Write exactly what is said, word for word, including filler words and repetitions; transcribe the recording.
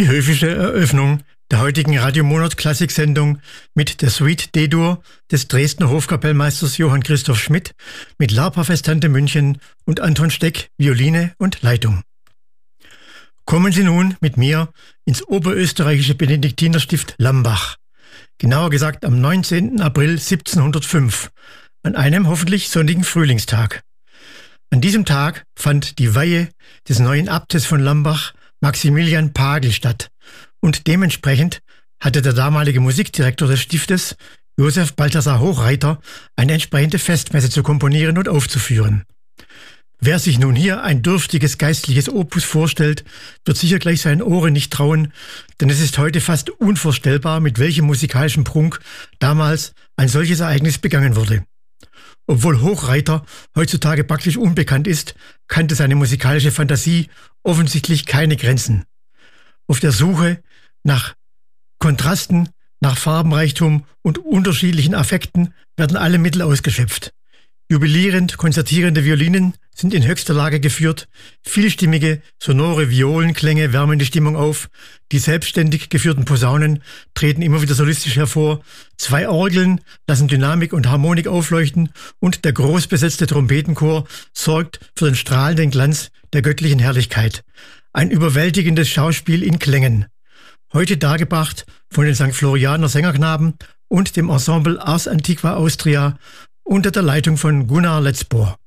Die höfische Eröffnung der heutigen Radio-Monat-Klassik-Sendung mit der Suite D-Dur des Dresdner Hofkapellmeisters Johann Christoph Schmidt mit Larpa Festante München und Anton Steck, Violine und Leitung. Kommen Sie nun mit mir ins oberösterreichische Benediktinerstift Lambach. Genauer gesagt am neunzehnten April siebzehnhundertfünf, an einem hoffentlich sonnigen Frühlingstag. An diesem Tag fand die Weihe des neuen Abtes von Lambach, Maximilian Pagel, statt und dementsprechend hatte der damalige Musikdirektor des Stiftes, Josef Balthasar Hochreiter, eine entsprechende Festmesse zu komponieren und aufzuführen. Wer sich nun hier ein dürftiges geistliches Opus vorstellt, wird sicher gleich seinen Ohren nicht trauen, denn es ist heute fast unvorstellbar, mit welchem musikalischen Prunk damals ein solches Ereignis begangen wurde. Obwohl Hochreiter heutzutage praktisch unbekannt ist, kannte seine musikalische Fantasie offensichtlich keine Grenzen. Auf der Suche nach Kontrasten, nach Farbenreichtum und unterschiedlichen Affekten werden alle Mittel ausgeschöpft. Jubilierend konzertierende Violinen sind in höchster Lage geführt, vielstimmige, sonore Violenklänge wärmen die Stimmung auf, die selbstständig geführten Posaunen treten immer wieder solistisch hervor, zwei Orgeln lassen Dynamik und Harmonik aufleuchten und der groß besetzte Trompetenchor sorgt für den strahlenden Glanz der göttlichen Herrlichkeit. Ein überwältigendes Schauspiel in Klängen. Heute dargebracht von den Sankt Florianer Sängerknaben und dem Ensemble Ars Antiqua Austria unter der Leitung von Gunnar Letzbohr.